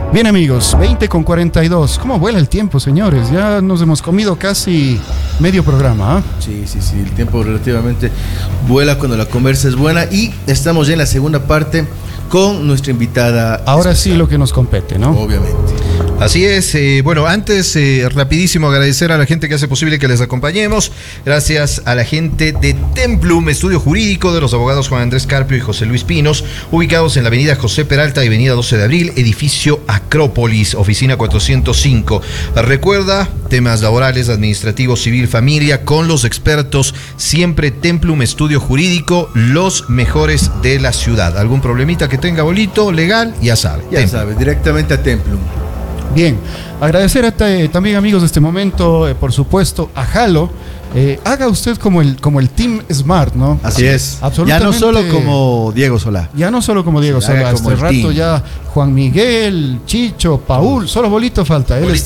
Bien amigos, 20:42. ¿Cómo vuela el tiempo, señores? Ya nos hemos comido casi medio programa, ¿eh? Sí, el tiempo relativamente vuela cuando la conversa es buena. Y estamos ya en la segunda parte con nuestra invitada Ahora especial. Sí, lo que nos compete, ¿no? Obviamente. Así es, bueno, antes rapidísimo agradecer a la gente que hace posible que les acompañemos. Gracias a la gente de Templum, estudio jurídico de los abogados Juan Andrés Carpio y José Luis Pinos, ubicados en la avenida José Peralta y avenida 12 de abril, edificio Acrópolis, oficina 405. Recuerda, temas laborales, administrativos, civil, familia, con los expertos, siempre Templum, estudio jurídico, los mejores de la ciudad. ¿Algún problemita que tenga, bolito, legal? Ya sabe. Ya sabe, directamente a Templum. Bien, agradecer también amigos de este momento, por supuesto, a Halo. Haga usted como el Team Smart, ¿no? Así es. Absolutamente. Ya no solo como Diego Solá. Ya no solo como Diego Solá. Como Este rato team. ya Juan Miguel, Chicho, Paul, solo Bolito falta. Él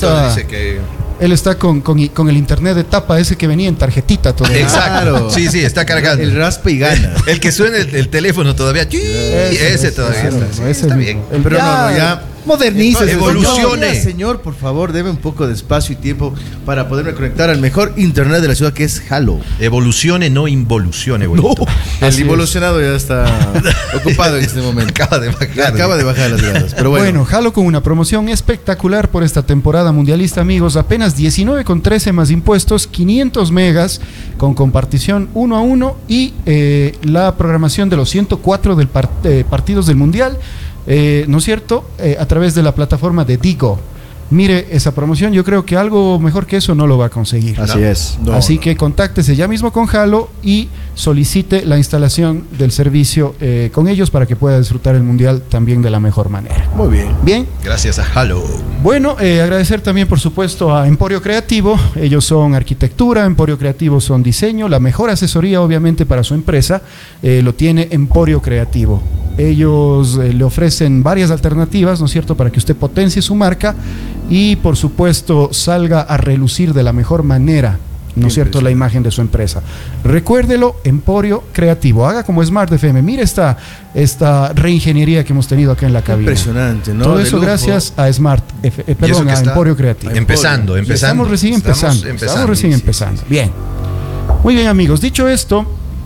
está con el internet de tapa ese que venía en tarjetita todavía. Exacto. Sí, está cargando. El raspa y gana. El que suena el teléfono todavía. Ese todavía. Está bien. Pero ya modernice, evolucione. Señor, por favor, debe un poco de espacio y tiempo para poderme conectar al mejor internet de la ciudad, que es Halo. Evolucione, no involucione, bolito. El involucionado ya está ocupado en este momento. Acaba de bajar las gradas. Pero bueno, Halo con una promoción espectacular por esta temporada mundialista, amigos. Apenas 19,13 más impuestos, 500 megas con compartición 1 a 1 y la programación de los 104 partidos del Mundial. ¿No es cierto? A través de la plataforma de Digo. Mire, esa promoción, yo creo que algo mejor que eso no lo va a conseguir. Así es. Así que contáctese ya mismo con Halo y solicite la instalación del servicio con ellos para que pueda disfrutar el Mundial también de la mejor manera. Muy bien. Bien. Gracias a Halo. Bueno, agradecer también, por supuesto, a Emporio Creativo. Ellos son arquitectura, Emporio Creativo son diseño. La mejor asesoría, obviamente, para su empresa lo tiene Emporio Creativo. Ellos le ofrecen varias alternativas, ¿no es cierto?, para que usted potencie su marca y, por supuesto, salga a relucir de la mejor manera, ¿no es cierto?, la imagen de su empresa. Recuérdelo, Emporio Creativo. Haga como Smart FM. Mire esta reingeniería que hemos tenido acá en la cabina. Impresionante, ¿no? Todo eso gracias a Smart, a Emporio Creativo. Empezando. Estamos recién empezando. Bien. Muy bien, amigos. Dicho esto,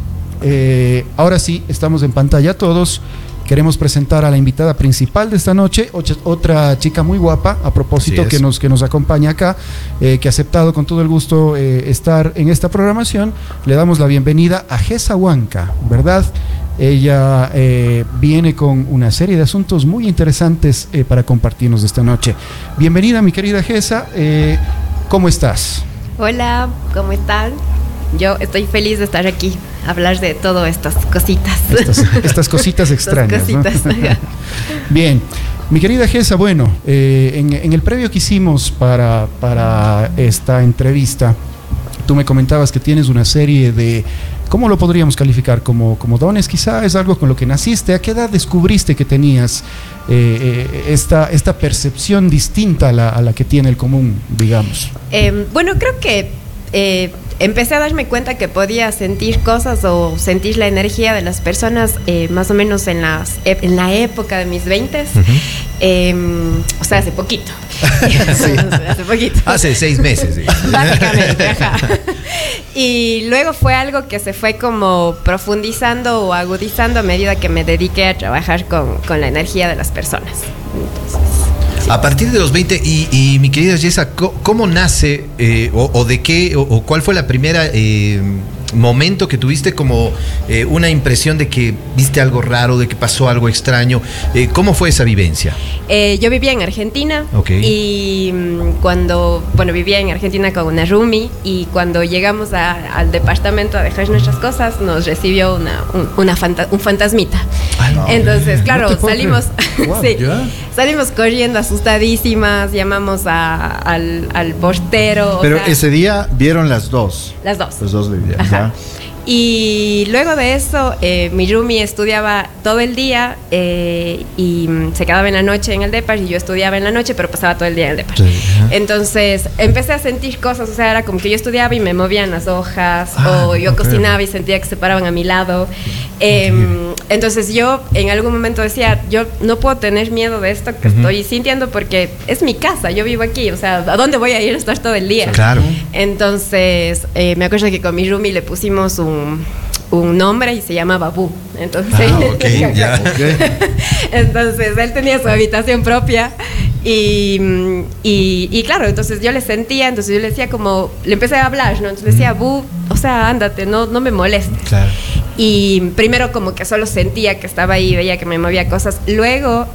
ahora sí, estamos en pantalla todos. Queremos presentar a la invitada principal de esta noche, otra chica muy guapa, a propósito, que nos acompaña acá, que ha aceptado con todo el gusto estar en esta programación. Le damos la bienvenida a Gesa Huanca, ¿verdad? Ella viene con una serie de asuntos muy interesantes para compartirnos esta noche. Bienvenida, mi querida Gesa. ¿Cómo estás? Hola, ¿cómo están? Yo estoy feliz de estar aquí, hablar de todas estas cositas. Estas cositas extrañas, ¿no? Bien, mi querida Gesa, bueno, en el previo que hicimos para esta entrevista, tú me comentabas que tienes una serie de, ¿cómo lo podríamos calificar? Como dones, quizá es algo con lo que naciste. ¿A qué edad descubriste que tenías esta percepción distinta a la que tiene el común, digamos? Bueno, creo que empecé a darme cuenta que podía sentir cosas o sentir la energía de las personas más o menos en la época de mis 20s. O sea, hace poquito. Hace poquito. Hace 6 meses. Sí. Básicamente, ajá. Y luego fue algo que se fue como profundizando o agudizando a medida que me dediqué a trabajar con la energía de las personas. Entonces, sí. A partir de los 20, y mi querida Gesa, ¿cómo nace o de qué o cuál fue la primera momento que tuviste como una impresión de que viste algo raro, de que pasó algo extraño? ¿Cómo fue esa vivencia? Yo vivía en Argentina. Okay. Y vivía en Argentina con una roomie, y cuando llegamos al departamento a dejar nuestras cosas, nos recibió un fantasmita. No. Entonces, claro, salimos salimos corriendo asustadísimas, llamamos al portero. Pero ese día vieron las dos. Las dos. Los dos vivían. Ajá. Y luego de eso, mi roomie estudiaba todo el día y se quedaba en la noche en el depar, y yo estudiaba en la noche, pero pasaba todo el día en el depar. Sí. Entonces empecé a sentir cosas, o sea, era como que yo estudiaba y me movían las hojas, o yo cocinaba y sentía que se paraban a mi lado. entonces yo en algún momento decía, yo no puedo tener miedo de esto que estoy sintiendo porque es mi casa, yo vivo aquí, o sea, ¿a dónde voy a ir a estar todo el día? Claro. Entonces, me acuerdo que con mi roomie le pusimos un nombre y se llama Babu. Entonces, ya. entonces él tenía su habitación propia y claro, entonces yo le sentía, entonces yo le decía como, le empecé a hablar, ¿no? Entonces le decía, Bu, o sea, ándate, no me molestes. Claro. Y primero como que solo sentía que estaba ahí, veía que me movía cosas. Luego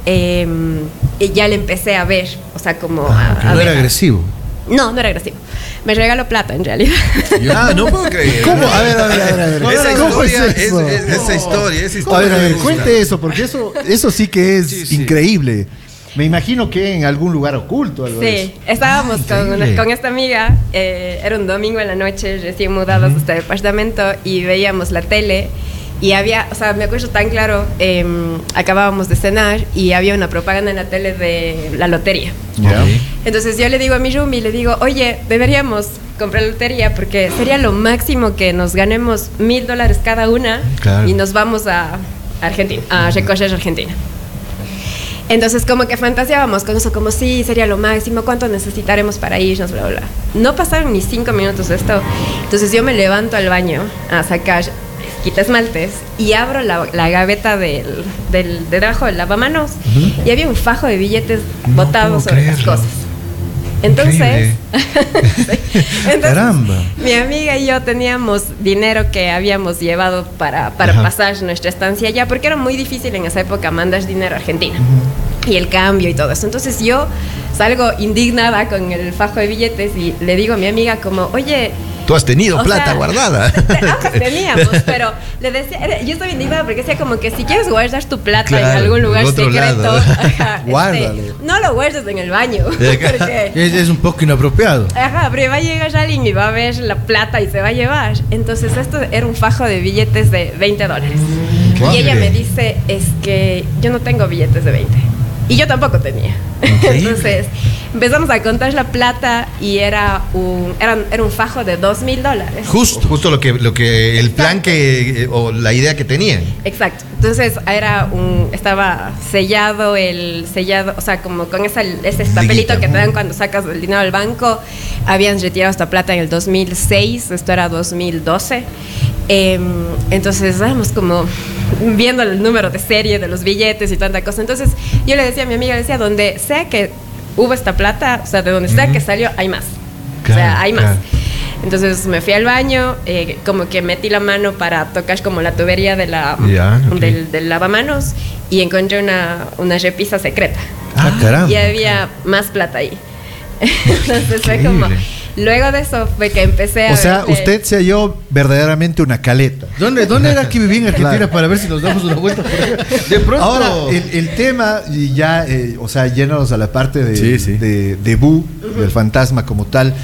ya le empecé a ver, o sea, como... no era agresivo. No era agresivo. Me regaló plata, en realidad. No puedo creer. ¿Cómo? A ver. Esa historia, historia. A ver, cuente eso, porque eso sí que es Sí. increíble. Me imagino que en algún lugar oculto. Algo de eso. Sí, estábamos con esta amiga, era un domingo en la noche, recién mudados a este departamento, y veíamos la tele, y había, o sea, me acuerdo tan claro, acabábamos de cenar, y había una propaganda en la tele de la lotería. Ya. Entonces yo le digo a mi roomie, le digo, oye, deberíamos comprar lotería, porque sería lo máximo que nos ganemos $1,000 cada una, Claro. y nos vamos a Argentina, a recorrer Argentina. Entonces como que fantaseábamos con eso, como sí, sería lo máximo, ¿cuánto necesitaremos para irnos? Bla, bla, bla. No pasaron ni 5 minutos de esto. Entonces yo me levanto al baño a sacar quitasmaltes y abro la gaveta de debajo del lavamanos y había un fajo de billetes botados sobre las cosas. Entonces, Caramba. mi amiga y yo teníamos dinero que habíamos llevado para pasar nuestra estancia allá, porque era muy difícil en esa época mandar dinero a Argentina. Y el cambio y todo eso. Entonces yo salgo indignada con el fajo de billetes y le digo a mi amiga como, oye... Tú has tenido plata guardada. Ambas teníamos, pero le decía, yo estoy indignada porque decía como que si quieres guardar tu plata Claro, en algún lugar en otro secreto, lado. Guárdalo. no lo guardes en el baño. Porque, Es un poco inapropiado. pero va a llegar alguien y va a ver la plata y se va a llevar. Entonces esto era un fajo de billetes de $20. Y ella me dice, es que yo no tengo billetes de 20. Y yo tampoco tenía. Entonces empezamos a contar la plata y era un fajo de $2,000. Justo lo que el plan que o la idea que tenían. Exacto. Entonces estaba sellado, o sea, como con ese papelito que te dan cuando sacas el dinero del banco. Habían retirado esta plata en el 2006, esto era 2012. Entonces estábamos como viendo el número de serie de los billetes y tanta cosa. Entonces yo le decía a mi amiga, le decía, donde sea que hubo esta plata, o sea, de donde sea que salió, hay más. Claro, o sea, hay más. claro. Entonces me fui al baño, como que metí la mano para tocar como la tubería de del lavamanos y encontré una repisa secreta. Caramba. Y había más plata ahí. Entonces fue como... Luego de eso fue que empecé a... O sea, usted se halló verdaderamente una caleta. ¿Dónde era que vivía en Argentina? Claro. Para ver si nos damos una vuelta por acá? De pronto. Ahora, el tema, y ya, o sea, yéndonos a la parte de Bu, del fantasma como tal,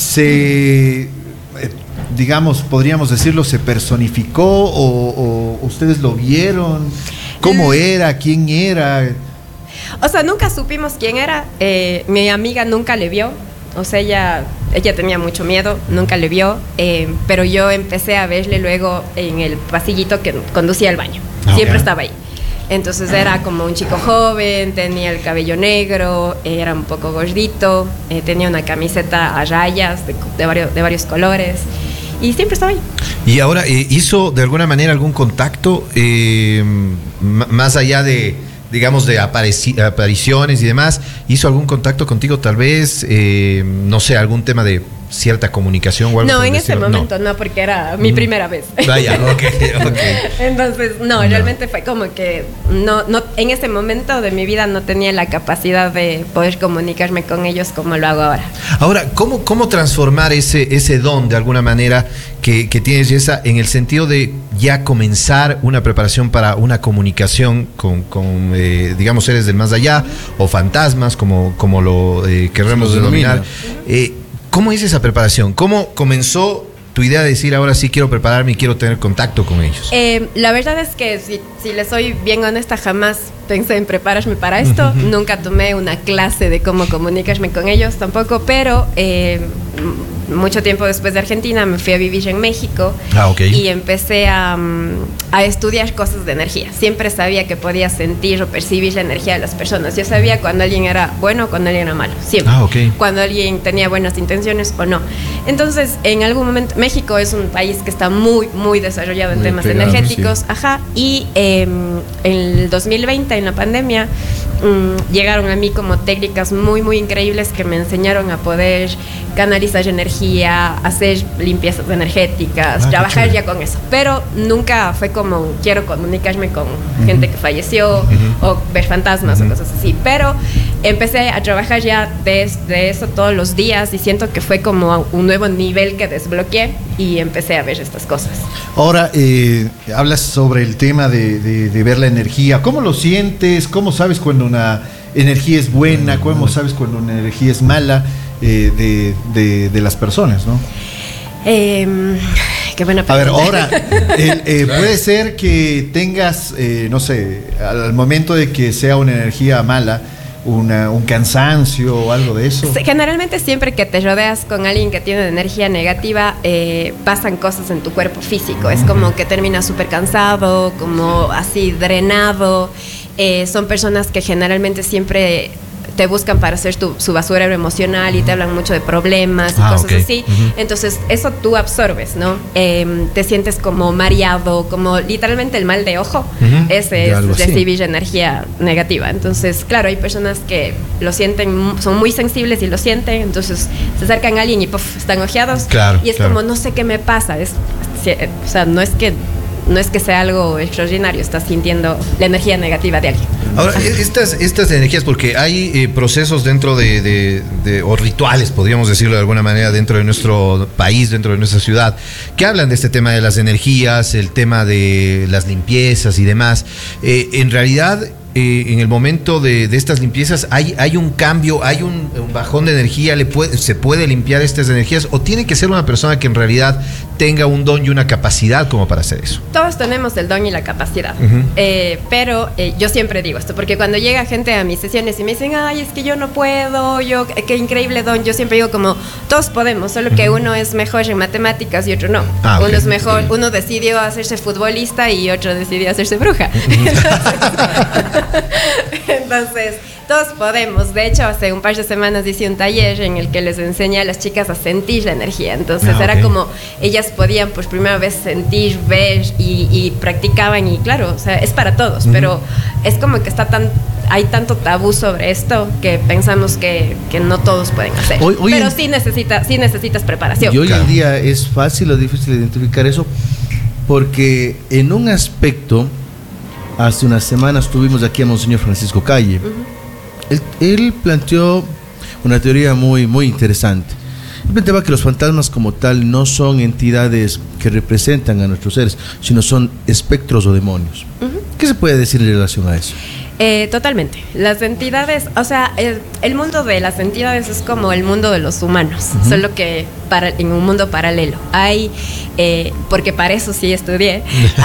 digamos, podríamos decirlo, se personificó o ustedes lo vieron. ¿Cómo era? ¿Quién era? O sea, nunca supimos quién era. Mi amiga nunca le vio. O sea, ella tenía mucho miedo, nunca le vio, pero yo empecé a verle luego en el pasillito que conducía al baño. Siempre estaba ahí. Entonces era como un chico joven, tenía el cabello negro, era un poco gordito, tenía una camiseta a rayas de varios colores y siempre estaba ahí. Y ahora, ¿hizo de alguna manera algún contacto más allá de, digamos, de apariciones y demás? ¿Hizo algún contacto contigo tal vez? No sé, algún tema de cierta comunicación o algo. No, en ese momento no, porque era mi primera vez. Vaya, ok. Entonces, realmente fue como que no, en ese momento de mi vida no tenía la capacidad de poder comunicarme con ellos como lo hago ahora. Ahora, ¿cómo transformar ese don de alguna manera que tienes, Yesa, en el sentido de ya comenzar una preparación para una comunicación con digamos, seres del más allá o fantasmas, como lo querremos denominar? ¿Cómo es esa preparación? ¿Cómo comenzó tu idea de decir, ahora sí quiero prepararme y quiero tener contacto con ellos? La verdad es que si les soy bien honesta, jamás pensé en prepararme para esto. Nunca tomé una clase de cómo comunicarme con ellos tampoco, pero mucho tiempo después de Argentina me fui a vivir en México. Ok. Y empecé a estudiar cosas de energía. Siempre sabía que podía sentir o percibir la energía de las personas. Yo sabía cuando alguien era bueno o cuando alguien era malo, siempre. Ok. Cuando alguien tenía buenas intenciones o no. Entonces, en algún momento, México es un país que está muy, muy desarrollado en Muy temas pegado, energéticos. sí. Ajá. Y en el 2020, en la pandemia, llegaron a mí como técnicas muy, muy increíbles que me enseñaron a poder canalizar energía, hacer limpiezas energéticas, trabajar ya con eso. Pero nunca fue como quiero comunicarme con gente que falleció o ver fantasmas o cosas así. Pero empecé a trabajar ya de eso todos los días y siento que fue como un nuevo nivel que desbloqueé y empecé a ver estas cosas. Ahora, hablas sobre el tema de ver la energía. ¿Cómo lo sientes? ¿Cómo sabes cuando una energía es buena? ¿Cómo sabes cuando una energía es mala de las personas, no? Qué buena pregunta. A ver, ahora, puede ser que tengas, no sé, al momento de que sea una energía mala, un cansancio o algo de eso. Generalmente siempre que te rodeas con alguien que tiene energía negativa, pasan cosas en tu cuerpo físico. Es como que terminas súper cansado, como así drenado. Son personas que generalmente siempre te buscan para hacer su basurero emocional y te hablan mucho de problemas y cosas así. Entonces eso tú absorbes, ¿no? Te sientes como mareado, como literalmente el mal de ojo. Ese es recibir energía negativa. Entonces, claro, hay personas que lo sienten, son muy sensibles y lo sienten, entonces se acercan a alguien y puff, están ojeados. Claro, y es como, no sé qué me pasa. O sea, no es que sea algo extraordinario, estás sintiendo la energía negativa de alguien. Ahora, estas energías, porque hay procesos dentro o rituales, podríamos decirlo de alguna manera, dentro de nuestro país, dentro de nuestra ciudad, que hablan de este tema de las energías, el tema de las limpiezas y demás. En realidad, en el momento de estas limpiezas, ¿hay un cambio, hay un bajón de energía? ¿Se puede limpiar estas energías? ¿O tiene que ser una persona que en realidad tenga un don y una capacidad como para hacer eso? Todos tenemos el don y la capacidad, pero yo siempre digo esto, porque cuando llega gente a mis sesiones y me dicen, ay, es que yo no puedo, qué increíble don, yo siempre digo como, todos podemos, solo que uno es mejor en matemáticas y otro no. Uno es mejor, uno decidió hacerse futbolista y otro decidió hacerse bruja. Entonces, todos podemos. De hecho, hace un par de semanas hice un taller en el que les enseñé a las chicas a sentir la energía. Entonces era como ellas podían por primera vez sentir, ver y practicaban. Y claro, o sea, es para todos, pero es como que hay tanto tabú sobre esto que pensamos que no todos pueden hacer. Pero sí necesitas preparación. Y hoy en día es fácil o difícil identificar eso, porque en un aspecto, hace unas semanas tuvimos aquí a Monseñor Francisco Calle. Él planteó una teoría muy, muy interesante. Él planteaba que los fantasmas como tal no son entidades que representan a nuestros seres, sino son espectros o demonios. ¿Qué se puede decir en relación a eso? Totalmente. Las entidades, o sea, el mundo de las entidades es como el mundo de los humanos, solo que en un mundo paralelo. Hay, porque para eso sí estudié,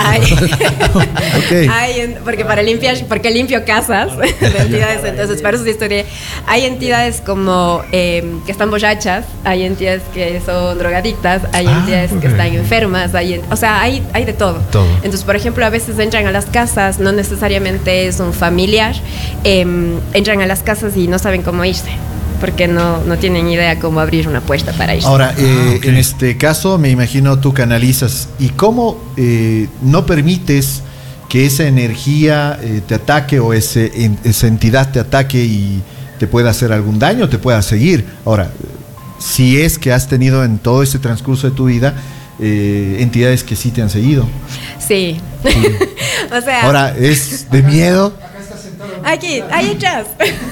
porque limpio casas de entidades, entonces para eso sí estudié. Hay entidades como que están borrachas, hay entidades que son drogadictas, hay entidades que están enfermas, o sea, hay de todo. Entonces, por ejemplo, a veces entran a las casas, no necesariamente es un familiar, entran a las casas y no saben cómo irse, porque no tienen idea cómo abrir una puerta para irse. Ahora, en este caso, me imagino tú canalizas. ¿Y cómo no permites que esa energía te ataque o esa entidad te ataque y te pueda hacer algún daño, te pueda seguir? Ahora, si es que has tenido en todo este transcurso de tu vida entidades que sí te han seguido. Sí. O sea, ahora, ¿es de miedo? Aquí, ahí atrás.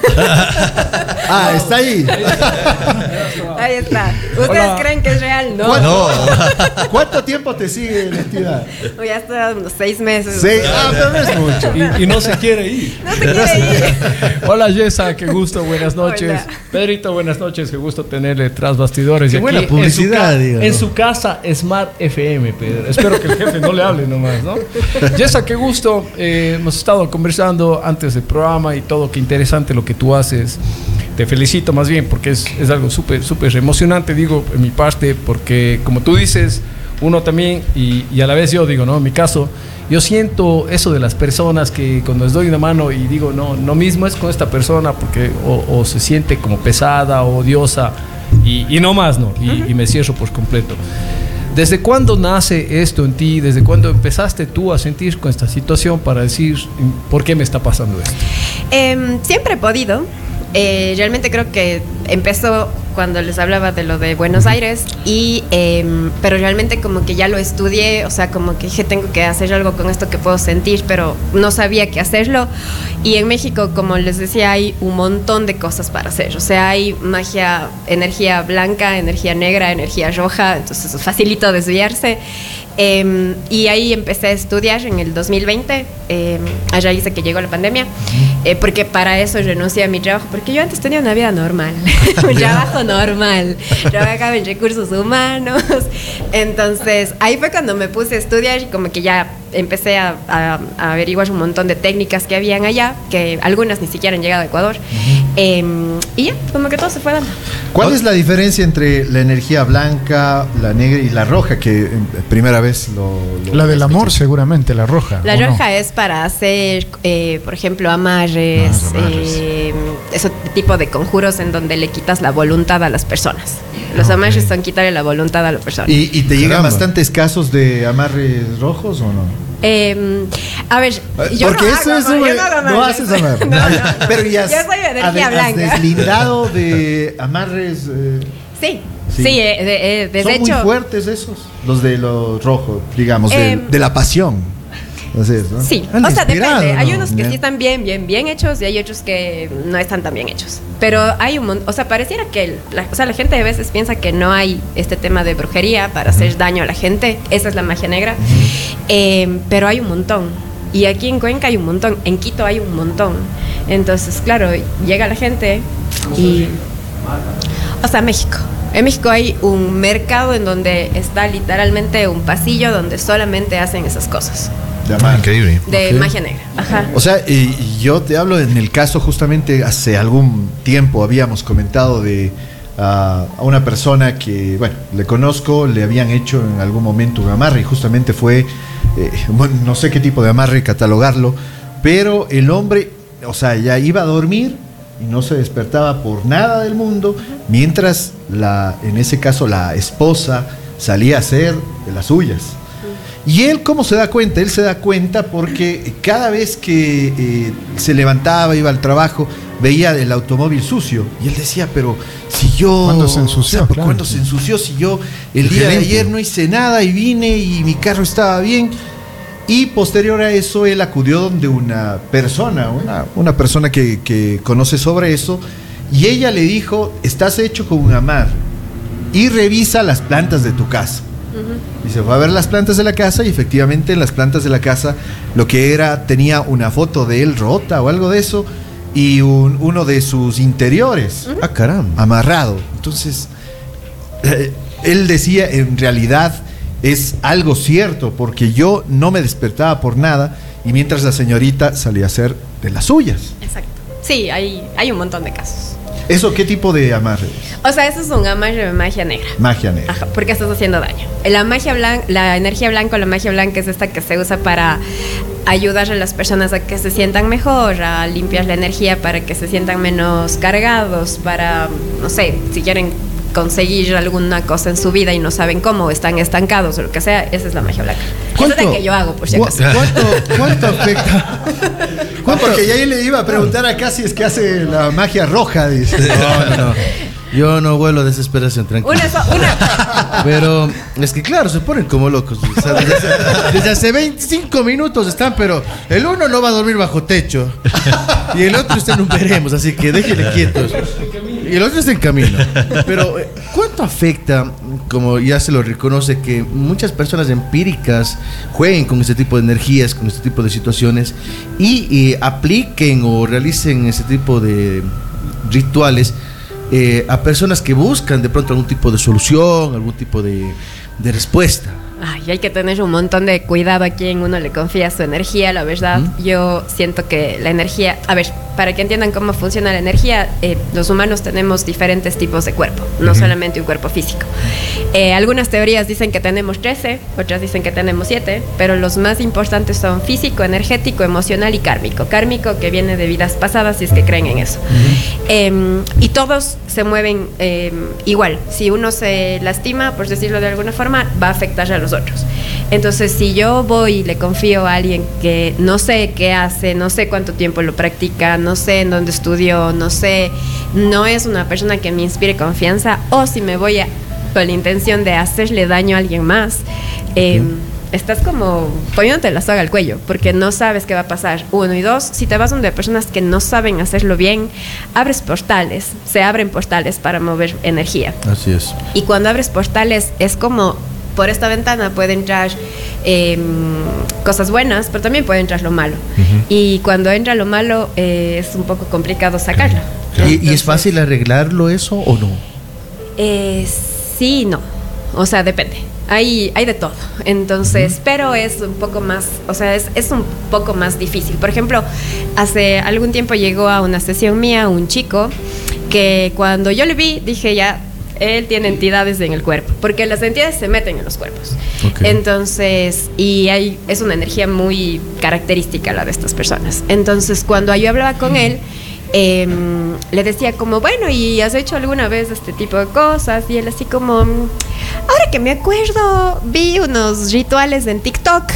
Está ahí. Ahí está. ¿Ustedes creen que es real? No. ¿Cuánto tiempo te sigue la entidad? Ya está unos 6 meses. Sí, pero no es mucho. Y no se quiere ir. No se quiere ir. Hola, Yesa, qué gusto, buenas noches. Hola. Pedrito, buenas noches, qué gusto tenerle tras bastidores. Qué y buena aquí, publicidad, en su casa, Smart FM, Pedro. Espero que el jefe no le hable nomás, ¿no? Yesa, qué gusto. Hemos estado conversando antes del programa y todo, qué interesante lo que tú haces. te felicito más bien porque es algo súper emocionante, digo, en mi parte, porque como tú dices, uno también, y a la vez yo digo, ¿no? En mi caso, yo siento eso de las personas que cuando les doy una mano y digo, no mismo es con esta persona porque o se siente como pesada o odiosa y no más, ¿no? Y me cierro por completo. ¿Desde cuándo nace esto en ti? ¿Desde cuándo empezaste tú a sentir con esta situación para decir, ¿por qué me está pasando esto? Siempre he podido. Realmente creo que empezó cuando les hablaba de lo de Buenos Aires pero realmente como que ya lo estudié, o sea, como que dije tengo que hacer algo con esto que puedo sentir, pero no sabía qué hacerlo. Y en México, como les decía, hay un montón de cosas para hacer, o sea, hay magia, energía blanca, energía negra, energía roja, entonces es facilito desviarse. Y ahí empecé a estudiar en el 2020, a raíz de que llegó la pandemia, porque para eso renuncié a mi trabajo, porque yo antes tenía una vida normal, un trabajo normal, trabajaba en recursos humanos. Entonces ahí fue cuando me puse a estudiar y como que ya empecé a averiguar un montón de técnicas que habían allá, que algunas ni siquiera han llegado a Ecuador. Y ya, como que todo se fue dando. ¿Cuál es la diferencia entre la energía blanca, la negra y la roja? Que primera vez la del amor, seguramente, la roja. La roja es para hacer, por ejemplo, amarres, ese tipo de conjuros en donde le quitas la voluntad a las personas. Los amarres son quitarle la voluntad a la persona. ¿Y te llegan bastantes casos de amarres rojos o no? A ver, yo porque no eso hago, es no haces amarres. Pero ya yo soy de energía blanca. ¿Has deslindado de amarres? Sí. De son hecho, muy fuertes esos, los de los rojos, digamos, de la pasión. Así es, ¿no? Sí, o sea, depende. Hay unos que sí están bien hechos y hay otros que no están tan bien hechos. Pero hay un montón, o sea, pareciera que la gente a veces piensa que no hay este tema de brujería para hacer daño a la gente. Esa es la magia negra. Pero hay un montón. Y aquí en Cuenca hay un montón, en Quito hay un montón. Entonces, claro, llega la gente y... O sea, México. En México hay un mercado en donde está literalmente un pasillo donde solamente hacen esas cosas. Increíble. De magia negra. Ajá. O sea, yo te hablo en el caso justamente hace algún tiempo habíamos comentado de a una persona que, bueno, le conozco, le habían hecho en algún momento un amarre y justamente fue, bueno, no sé qué tipo de amarre catalogarlo, pero el hombre, o sea, ya iba a dormir y no se despertaba por nada del mundo, mientras en ese caso la esposa salía a hacer de las suyas. Y él, ¿cómo se da cuenta? Él se da cuenta porque cada vez que se levantaba, iba al trabajo, veía el automóvil sucio. Y él decía, pero si yo... ¿Cuándo se ensució? O sea, ¿cuándo se ensució? Si yo el día de ayer no hice nada y vine y mi carro estaba bien. Y posterior a eso, él acudió donde una persona, una persona que conoce sobre eso, y ella le dijo, estás hecho con un amarre y revisa las plantas de tu casa. Y se fue a ver las plantas de la casa y efectivamente en las plantas de la casa lo que era, tenía una foto de él rota o algo de eso y uno de sus interiores amarrado. Entonces él decía, en realidad es algo cierto porque yo no me despertaba por nada y mientras la señorita salía a hacer de las suyas. Exacto. Sí, hay un montón de casos. ¿Eso qué tipo de amarre? O sea, eso es un amarre de magia negra. Magia negra. Ajá, porque estás haciendo daño. La magia blanca, la energía blanca o la magia blanca es esta que se usa para ayudar a las personas a que se sientan mejor, a limpiar la energía para que se sientan menos cargados, para, no sé, si quieren conseguir alguna cosa en su vida y no saben cómo, están estancados o lo que sea, esa es la magia blanca. Esa es la que yo hago, por si acaso. ¿Cuánto afecta? Porque ya le iba a preguntar acá si es que hace la magia roja, dice. No. Yo no vuelo a desesperación, tranquilo. Pero es que claro, se ponen como locos. O sea, desde hace 25 minutos están, pero el uno no va a dormir bajo techo y el otro está en un veremos, así que déjenle quietos. Y el otro está en camino. Pero ¿cuánto afecta, como ya se lo reconoce, que muchas personas empíricas jueguen con este tipo de energías, con este tipo de situaciones y apliquen o realicen ese tipo de rituales a personas que buscan de pronto algún tipo de solución, algún tipo de respuesta? ay, hay que tener un montón de cuidado a quien uno le confía su energía, la verdad. Yo siento que la energía, a ver, para que entiendan cómo funciona la energía, los humanos tenemos diferentes tipos de cuerpo, no solamente un cuerpo físico. Algunas teorías dicen que tenemos 13, otras dicen que tenemos 7, pero los más importantes son físico, energético, emocional y kármico. Kármico que viene de vidas pasadas, si es que creen en eso. Y todos se mueven igual. Si uno se lastima, por decirlo de alguna forma, va a afectar a los otros. Entonces, si yo voy y le confío a alguien que no sé qué hace, no sé cuánto tiempo lo practica, no sé en dónde estudió, no sé, no es una persona que me inspire confianza, o si me voy con la intención de hacerle daño a alguien más, estás como poniéndote la soga al cuello, porque no sabes qué va a pasar. 1 y 2, si te vas donde personas que no saben hacerlo bien, abres portales, se abren portales para mover energía. Así es. Y cuando abres portales es como, por esta ventana puede entrar cosas buenas, pero también puede entrar lo malo. Y cuando entra lo malo es un poco complicado sacarlo. ¿Y es fácil arreglarlo eso o no? Sí y no. O sea, depende. Hay de todo. Entonces, pero es un poco más, o sea, es un poco más difícil. Por ejemplo, hace algún tiempo llegó a una sesión mía un chico que cuando yo le vi, dije ya, él tiene entidades en el cuerpo, porque las entidades se meten en los cuerpos. Entonces, y es una energía muy característica la de estas personas. Entonces, cuando yo hablaba con él, le decía como, bueno, ¿y has hecho alguna vez este tipo de cosas? Y él así como, ahora que me acuerdo, vi unos rituales en TikTok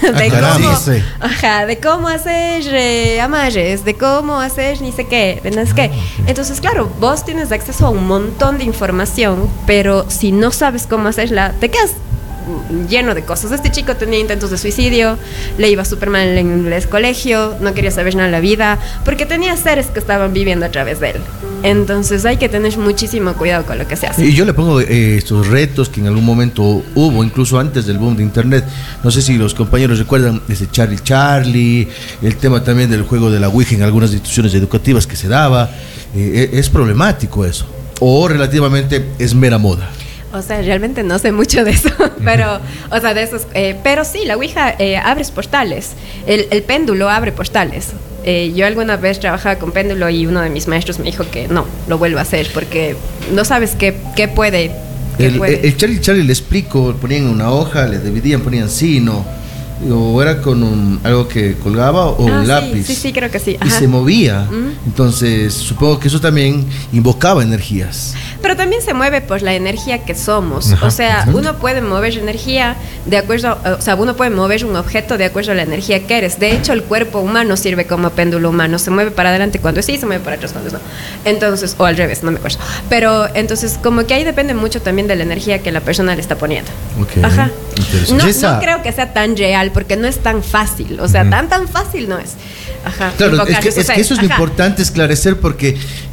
de cómo hacer amarres, de cómo hacer ni sé qué, de no sé qué. Entonces, claro, vos tienes acceso a un montón de información, pero si no sabes cómo hacerla, te quedas lleno de cosas. Este chico tenía intentos de suicidio, le iba súper mal en el colegio, no quería saber nada de la vida, porque tenía seres que estaban viviendo a través de él. Entonces hay que tener muchísimo cuidado con lo que se hace. Y yo le pongo estos retos que en algún momento hubo, incluso antes del boom de internet. No sé si los compañeros recuerdan ese Charlie, el tema también del juego de la Ouija en algunas instituciones educativas que se daba. Es problemático eso, o relativamente es mera moda. O sea, realmente no sé mucho de eso, pero, o sea, de esos, pero sí, la Ouija abre portales, el péndulo abre portales. Yo alguna vez trabajaba con péndulo y uno de mis maestros me dijo que no, lo vuelvo a hacer porque no sabes qué puede. El Charlie le explico, ponían una hoja, le dividían, ponían sí, no, o era con algo que colgaba o un lápiz. Sí, creo que sí. Y se movía. Entonces, supongo que eso también invocaba energías. Pero también se mueve por la energía que somos. O sea, uno puede mover energía de acuerdo, o sea, uno puede mover un objeto de acuerdo a la energía que eres. De hecho, el cuerpo humano sirve como péndulo humano. Se mueve para adelante cuando sí, se mueve para atrás cuando no. Entonces, o al revés, no me acuerdo. Pero entonces, como que ahí depende mucho también de la energía que la persona le está poniendo. Ajá. No creo que sea tan real porque no es tan fácil. O sea, tan fácil no es. Ajá. Claro, es que eso es lo importante esclarecer porque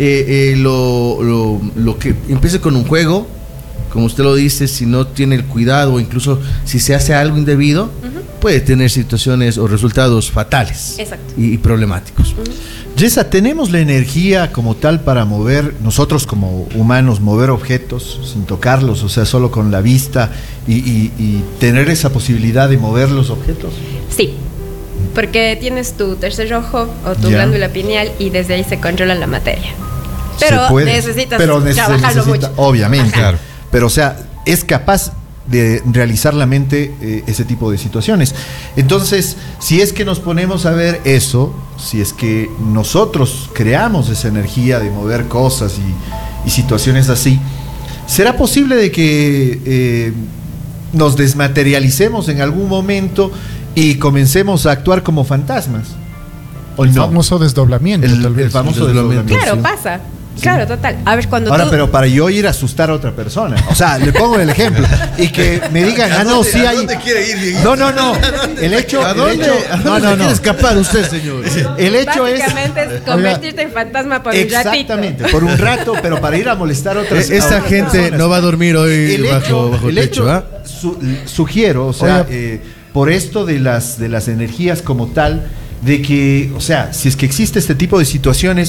lo que empieza con un juego, como usted lo dice, si no tiene el cuidado o incluso si se hace algo indebido, puede tener situaciones o resultados fatales y problemáticos. Yesa, ¿tenemos la energía como tal para mover, nosotros como humanos, mover objetos sin tocarlos, o sea, solo con la vista y tener esa posibilidad de mover los objetos? Sí, porque tienes tu tercer ojo o tu glándula pineal y desde ahí se controla la materia. Pero necesitas trabajarlo mucho. Obviamente, claro. Pero o sea, es capaz de realizar la mente ese tipo de situaciones. Entonces, si es que nos ponemos a ver eso, si es que nosotros creamos esa energía de mover cosas y situaciones así, ¿será posible de que nos desmaterialicemos en algún momento y comencemos a actuar como fantasmas? ¿O no? El famoso desdoblamiento. El famoso desdoblamiento. Claro, pasa. Claro, total. A ver, cuando pero para yo ir a asustar a otra persona, o sea, le pongo el ejemplo y que me digan, sí hay. ¿A dónde quiere ir, Dieguito? No. El hecho, ¿a dónde quiere escapar usted, señor? El hecho básicamente es convertirte en fantasma por un ratito. Exactamente, por un rato, pero para ir a molestar a otras personas. Esa gente no va a dormir hoy bajo el techo, sugiero, o sea, por esto de las energías como tal, de que, o sea, si es que existe este tipo de situaciones,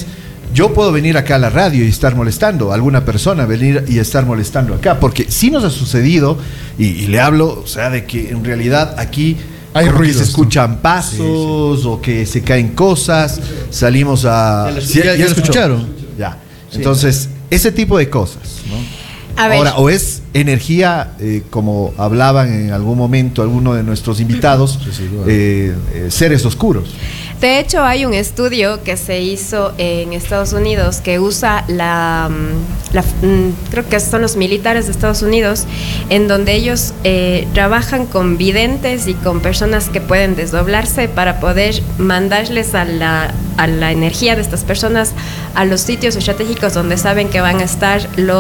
yo puedo venir acá a la radio y estar molestando, alguna persona venir y estar molestando acá, porque sí nos ha sucedido, y le hablo, o sea, de que en realidad aquí hay ruidos, se escuchan pasos o que se caen cosas, salimos a... ¿Ya lo escucharon? Ya. Entonces, ese tipo de cosas, ¿no? Ahora, o es energía, como hablaban en algún momento algunos de nuestros invitados, seres oscuros. De hecho, hay un estudio que se hizo en Estados Unidos que usa creo que son los militares de Estados Unidos, en donde ellos trabajan con videntes y con personas que pueden desdoblarse para poder mandarles a la energía de estas personas a los sitios estratégicos donde saben que van a estar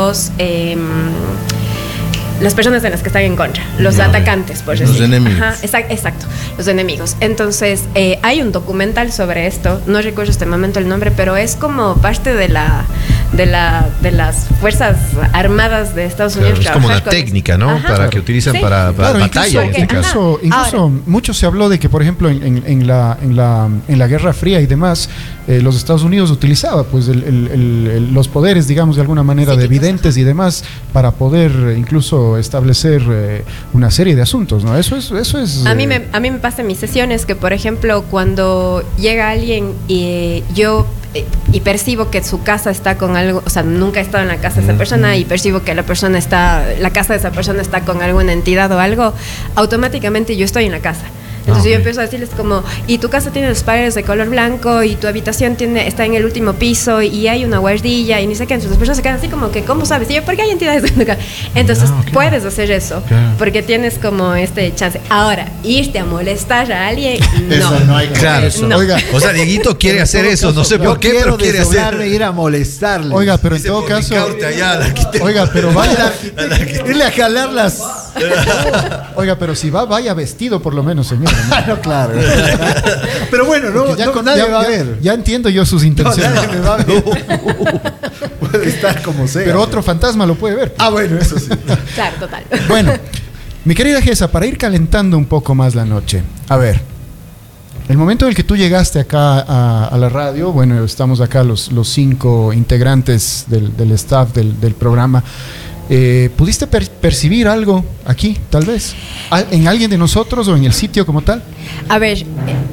las personas en las que están en contra, los atacantes, por decir. Los enemigos. Ajá, exacto, los enemigos. Entonces, hay un documental sobre esto, no recuerdo este momento el nombre, pero es como parte de las Fuerzas Armadas de Estados Unidos. Es como una técnica, ¿no? Ajá. Para que utilizan Sí. para Claro, batalla en este caso. Incluso mucho se habló de que, por ejemplo, en la Guerra Fría y demás, los Estados Unidos utilizaba pues los poderes, digamos, de alguna manera, de videntes y demás, para poder incluso establecer una serie de asuntos, ¿no? Eso es a mí me pasa en mis sesiones que, por ejemplo, cuando llega alguien y yo percibo que su casa está con algo, o sea, nunca he estado en la casa de esa persona y percibo que la casa de esa persona está con alguna entidad o algo, automáticamente yo estoy en la casa. Entonces yo empiezo a decirles como, y tu casa tiene las paredes de color blanco y tu habitación está en el último piso y hay una guardilla y ni sé qué. Entonces las personas se quedan así como que, ¿cómo sabes? Y yo, ¿por qué hay entidades acá? Entonces puedes hacer eso, porque tienes como este chance. Ahora, irte a molestar a alguien, no. Eso no hay que Claro, hacer. No. Oiga, o sea, Dieguito quiere hacer eso, no sé por qué, pero quiere hacer. Ir a molestarle. oiga, pero en todo caso, oiga, pero vaya, irle a jalar las... oiga, pero si vaya vestido por lo menos, señor, ¿no? No, claro. Pero bueno, nadie va a ver. Ya entiendo yo sus intenciones. Nadie me va a ver. Puede estar como sea. Pero otro fantasma lo puede ver. Bueno, eso sí. Claro, total. Bueno, mi querida Gesa, para ir calentando un poco más la noche, a ver, el momento en el que tú llegaste acá a la radio, bueno, estamos acá los 5 integrantes del staff del programa. ¿Pudiste percibir algo aquí, tal vez? ¿En alguien de nosotros o en el sitio como tal? A ver,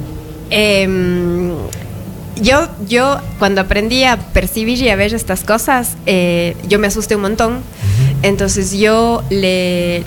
yo cuando aprendí a percibir y a ver estas cosas, yo me asusté un montón. Entonces yo le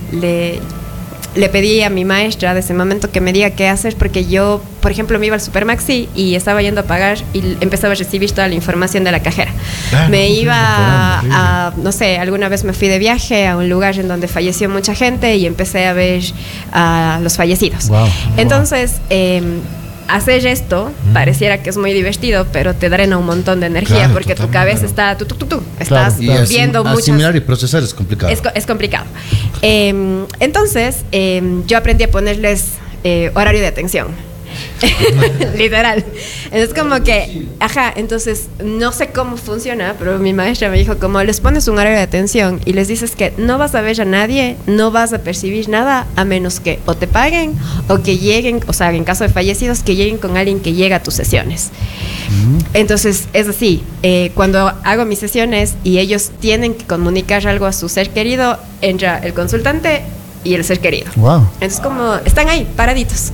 pedí a mi maestra de ese momento que me diga qué hacer, porque yo, por ejemplo, me iba al Supermaxi y estaba yendo a pagar y empezaba a recibir toda la información de la cajera. Me iba a, no sé, alguna vez me fui de viaje a un lugar en donde falleció mucha gente y empecé a ver a los fallecidos. Entonces, hacer esto pareciera que es muy divertido, pero te drena un montón de energía, porque tu cabeza está estás viendo muchas. Asimilar y procesar es complicado. Es complicado. Entonces, yo aprendí a ponerles horario de atención. Literal. Es como que, entonces no sé cómo funciona, pero mi maestra me dijo, como les pones un horario de atención y les dices que no vas a ver a nadie, no vas a percibir nada, a menos que o te paguen o que lleguen, o sea, en caso de fallecidos, que lleguen con alguien que llega a tus sesiones. Entonces es así, cuando hago mis sesiones y ellos tienen que comunicar algo a su ser querido, entra el consultante y el ser querido. Entonces como están ahí paraditos.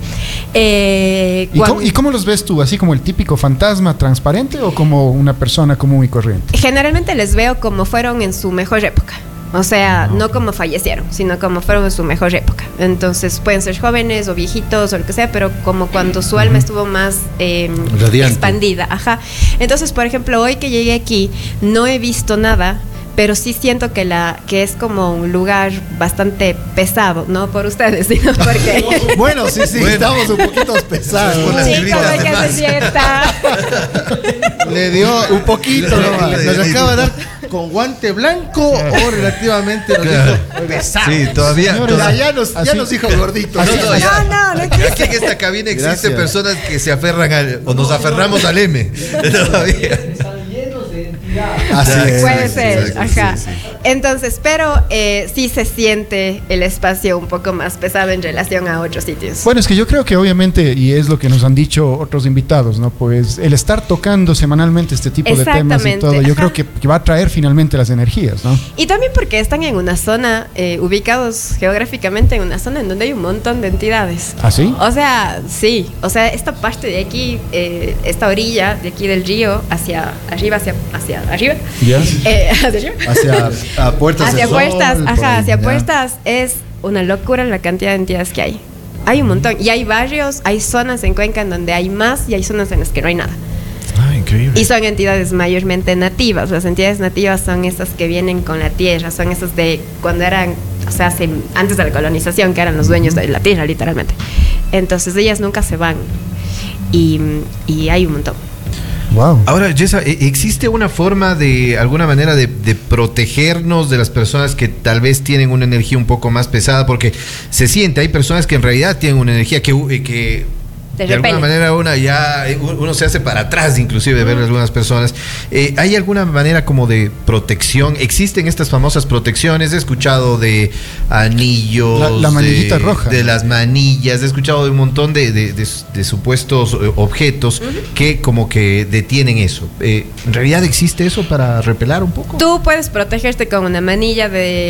¿Y cómo los ves tú? ¿Así como el típico fantasma transparente o como una persona común y corriente? Generalmente les veo como fueron en su mejor época. O sea, no como fallecieron, sino como fueron en su mejor época. Entonces pueden ser jóvenes o viejitos o lo que sea, pero como cuando su alma estuvo más expandida. Entonces, por ejemplo, hoy que llegué aquí no he visto nada, pero sí siento que es como un lugar bastante pesado, no por ustedes, sino porque... Bueno, sí, estamos un poquito pesados. Chicos, hay que hacer fiesta. Le dio un poquito nomás. Nos acaba de dar con guante blanco o relativamente nos dijo pesado. Sí, todavía. Ya nos dijo gordito. No, Aquí en esta cabina existen personas que se aferran o nos aferramos al M. Todavía. Así es. Puede ser, Entonces, pero sí se siente el espacio un poco más pesado en relación a otros sitios. Bueno, es que yo creo que obviamente, y es lo que nos han dicho otros invitados, ¿no? Pues el estar tocando semanalmente este tipo de temas y todo, yo creo que va a traer finalmente las energías, ¿no? Y también porque están en una zona, ubicados geográficamente en una zona en donde hay un montón de entidades. ¿Ah, sí? O sea, sí. O sea, esta parte de aquí, esta orilla de aquí del río, hacia arriba, hacia arriba. ¿Ya? Hacia arriba. Hacia Puertas hacia del Sol, Puertas, por ajá, ahí, hacia ya. Puertas es una locura la cantidad de entidades que hay. Hay un montón. Y hay barrios, hay zonas en Cuenca en donde hay más y hay zonas en las que no hay nada. Ah, increíble. Y son entidades mayormente nativas. Las entidades nativas son esas que vienen con la tierra, son esas de cuando eran, o sea, antes de la colonización, que eran los dueños de la tierra, literalmente. Entonces ellas nunca se van. Y hay un montón. Wow. Ahora, Yesa, ¿existe una forma de alguna manera de protegernos de las personas que tal vez tienen una energía un poco más pesada? Porque se siente, hay personas que en realidad tienen una energía que de alguna manera uno se hace para atrás, inclusive, de ver a algunas personas. ¿Hay alguna manera como de protección? ¿Existen estas famosas protecciones? He escuchado de anillos, la manillita roja, de las manillas, he escuchado de un montón de supuestos objetos que como que detienen eso. ¿En realidad existe eso para repelar un poco? Tú puedes protegerte con una manilla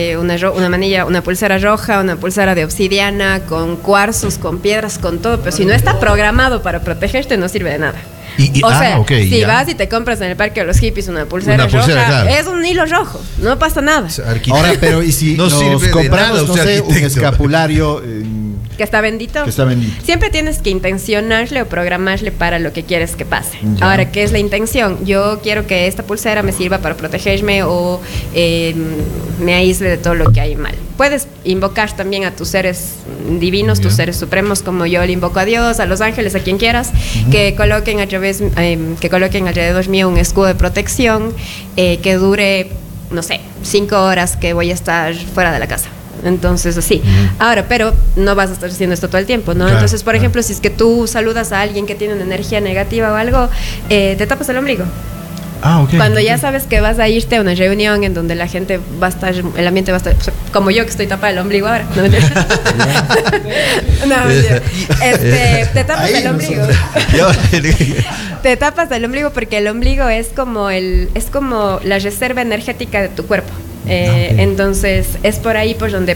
una pulsera roja, una pulsera de obsidiana, con cuarzos, con piedras, con todo, pero si no está programado para protegerte, no sirve de nada. O sea, si vas y te compras en el Parque de los Hippies una pulsera roja, claro, es un hilo rojo, no pasa nada. Ahora, pero ¿y si no nos compramos, no sé, un escapulario que está bendito? Que está bendito. Siempre tienes que intencionarle o programarle para lo que quieres que pase. Ya. Ahora, ¿qué es la intención? Yo quiero que esta pulsera me sirva para protegerme o me aísle de todo lo que hay mal. Puedes invocar también a tus seres divinos, tus seres supremos, como yo le invoco a Dios, a los ángeles, a quien quieras, que coloquen alrededor mío un escudo de protección que dure, no sé, 5 horas que voy a estar fuera de la casa. Entonces, así. Ahora, pero no vas a estar haciendo esto todo el tiempo, ¿no? Claro, entonces, por ejemplo, si es que tú saludas a alguien que tiene una energía negativa o algo, te tapas el ombligo. Ok. Cuando ya sabes que vas a irte a una reunión en donde la gente va a estar, el ambiente va a estar, o sea, como yo que estoy tapada el ombligo ahora. No, mentira. No, mentira. Te tapas el ombligo. Te tapas el ombligo porque el ombligo es como la reserva energética de tu cuerpo. Entonces es por ahí por donde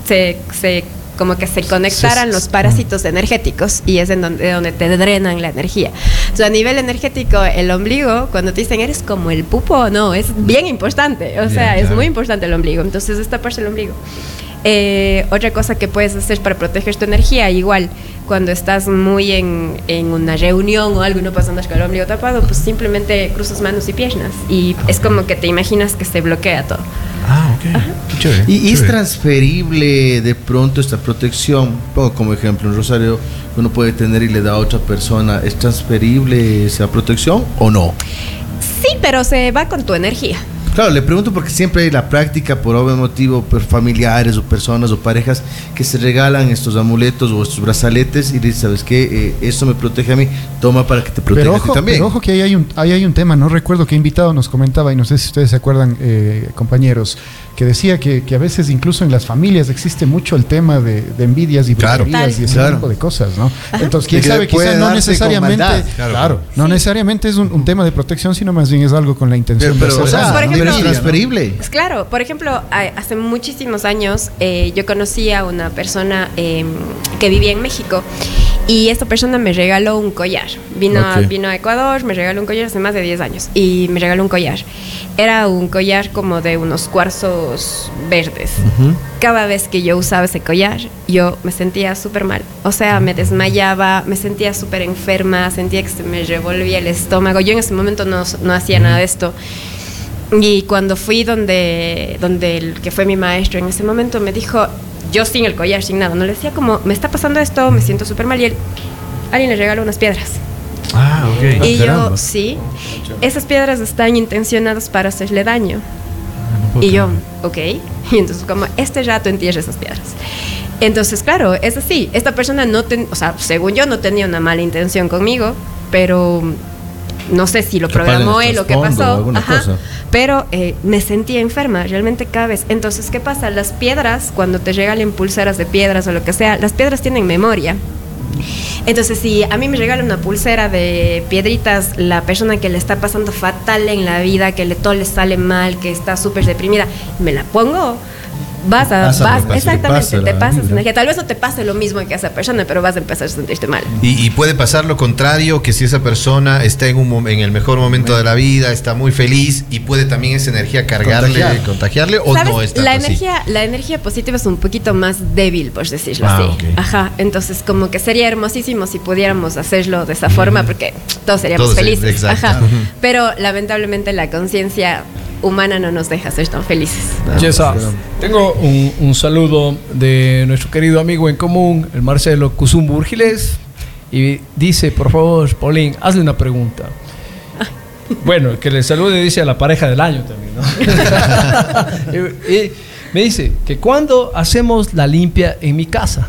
como que se conectaran los parásitos energéticos y es en donde te drenan la energía. Entonces, a nivel energético, el ombligo, cuando te dicen eres como el pupo, no, es bien importante. O sea, es muy importante el ombligo. Entonces, destaparse el ombligo. Otra cosa que puedes hacer para proteger tu energía, igual, cuando estás muy en una reunión o algo y no puedes andar con el ombligo tapado, pues simplemente cruzas manos y piernas y es como que te imaginas que se bloquea todo. Qué chévere. ¿Y es transferible de pronto esta protección? Pongo como ejemplo un rosario que uno puede tener y le da a otra persona. ¿Es transferible esa protección o no? Sí, pero se va con tu energía. Claro, le pregunto porque siempre hay la práctica, por obvio motivo, por familiares o personas o parejas que se regalan estos amuletos o estos brazaletes y dicen, ¿sabes qué? Esto me protege a mí, toma para que te proteja a ti también. Pero ojo que ahí hay un tema, no recuerdo qué invitado nos comentaba y no sé si ustedes se acuerdan, compañeros, que decía que a veces incluso en las familias existe mucho el tema de envidias y brujerías y ese tipo de cosas, ¿no? Entonces, quién sabe, quizás no necesariamente, no necesariamente es un tema de protección, sino más bien es algo con la intención de hacer por ejemplo, es transferible. Pues claro, por ejemplo, hace muchísimos años yo conocí a una persona que vivía en México y esta persona me regaló un collar. Vino a Ecuador, me regaló un collar hace más de 10 años y me regaló un collar. Era un collar como de unos cuarzos verdes. Cada vez que yo usaba ese collar, yo me sentía súper mal. O sea, me desmayaba, me sentía súper enferma, sentía que se me revolvía el estómago. Yo en ese momento no hacía nada de esto. Y cuando fui donde el que fue mi maestro en ese momento, me dijo, yo sin el collar, sin nada, no le decía como, me está pasando esto, me siento súper mal. Y alguien le regaló unas piedras. Y yo, sí, esas piedras están intencionadas para hacerle daño. Y yo, ok. Y entonces como, este rato entierra esas piedras. Entonces, claro, es así. Esta persona o sea, según yo no tenía una mala intención conmigo, pero no sé si lo programó él o qué pasó, pero me sentía enferma realmente cada vez. Entonces, ¿qué pasa? Las piedras, cuando te regalen pulseras de piedras o lo que sea, las piedras tienen memoria. Entonces, si a mí me regalan una pulsera de piedritas, la persona que le está pasando fatal en la vida, que todo le sale mal, que está súper deprimida, me la pongo, exactamente, te pasas energía. Tal vez no te pase lo mismo que a esa persona, pero vas a empezar a sentirte mal. Y puede pasar lo contrario, que si esa persona está en el mejor momento de la vida, está muy feliz, y puede también esa energía contagiarle, o no es tanto la energía positiva es un poquito más débil, por decirlo así. Okay. Ajá, entonces como que sería hermosísimo si pudiéramos hacerlo de esa forma, porque todos seríamos felices. Ajá. Pero lamentablemente la conciencia humana no nos deja ser tan felices. Yesa, tengo un saludo de nuestro querido amigo en común, el Marcelo Cuzumbu Urgiles, y dice, por favor, Paulín, hazle una pregunta. Bueno, que le salude, dice, a la pareja del año también, ¿no? y me dice que cuando hacemos la limpia en mi casa.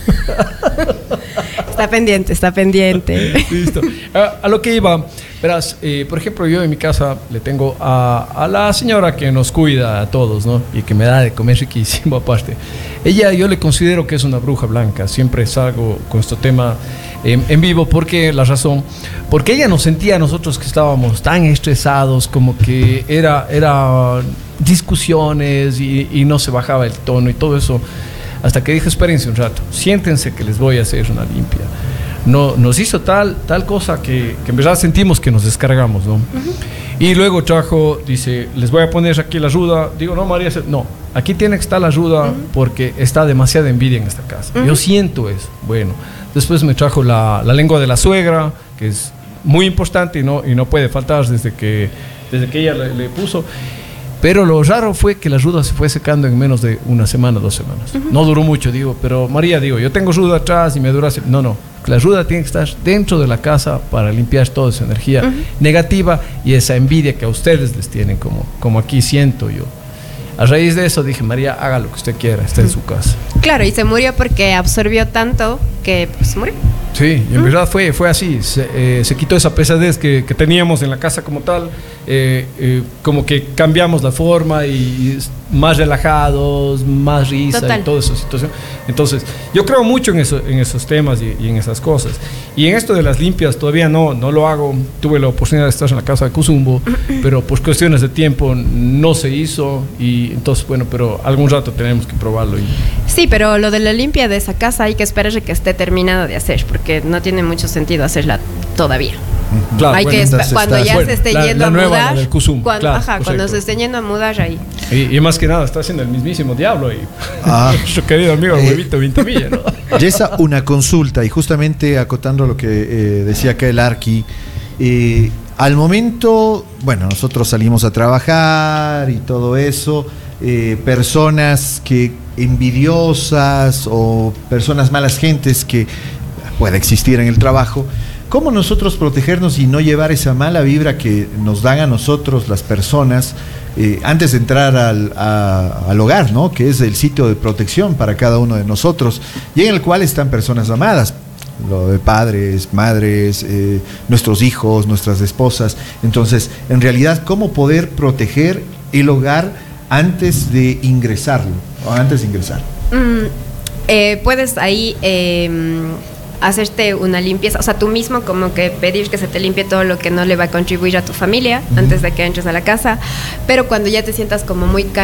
Está pendiente. Listo. A lo que iba, verás, por ejemplo, yo en mi casa le tengo a la señora que nos cuida a todos, ¿no? Y que me da de comer riquísimo aparte. Ella, yo le considero que es una bruja blanca. Siempre salgo con este tema en vivo, porque ella nos sentía a nosotros que estábamos tan estresados, como que era discusiones y no se bajaba el tono y todo eso. Hasta que dije, espérense un rato, siéntense que les voy a hacer una limpia. No, nos hizo tal cosa que en verdad sentimos que nos descargamos, ¿no? Y luego dice, les voy a poner aquí la ayuda. Digo, no, María, no, aquí tiene que estar la ayuda porque está demasiada envidia en esta casa. Yo siento eso. Bueno, después me trajo la lengua de la suegra, que es muy importante y no puede faltar desde que ella le puso. Pero lo raro fue que la ayuda se fue secando en menos de una semana, 2 semanas. No duró mucho, pero María, yo tengo ayuda atrás y me dura... No, la ayuda tiene que estar dentro de la casa para limpiar toda esa energía negativa y esa envidia que a ustedes les tienen, como aquí siento yo. A raíz de eso dije, María, haga lo que usted quiera, está en su casa. Claro, y se murió porque absorbió tanto que pues murió. Sí, y en verdad fue así. Se quitó esa pesadez que teníamos en la casa como tal. Como que cambiamos la forma y más relajados, más risa. Total. Y toda esa situación. Entonces, yo creo mucho en esos temas y en esas cosas. Y en esto de las limpias todavía no lo hago. Tuve la oportunidad de estar en la casa de Cuzumbu, pero por cuestiones de tiempo no se hizo. Y entonces, bueno, pero algún rato tenemos que probarlo. Sí, pero lo de la limpia de esa casa hay que esperar a que esté terminada de hacer, porque no tiene mucho sentido hacerla todavía. Claro, hay que cuando ya se esté yendo a mudar, cuando se esté yendo a mudar ahí. Y más que nada está haciendo el mismísimo diablo y nuestro querido amigo Huevito Vintimilla, ¿no? Yesa, una consulta, y justamente acotando lo que decía acá el Arqui, al momento, bueno, nosotros salimos a trabajar y todo eso, personas que envidiosas o personas malas gentes que puede existir en el trabajo, ¿cómo nosotros protegernos y no llevar esa mala vibra que nos dan a nosotros las personas antes de entrar al hogar, ¿no? Que es el sitio de protección para cada uno de nosotros y en el cual están personas amadas, lo de padres, madres, nuestros hijos, nuestras esposas? Entonces, en realidad, ¿cómo poder proteger el hogar antes de ingresarlo? Puedes ahí hacerte una limpieza, o sea, tú mismo como que pedir que se te limpie todo lo que no le va a contribuir a tu familia antes de que entres a la casa, pero cuando ya te sientas como muy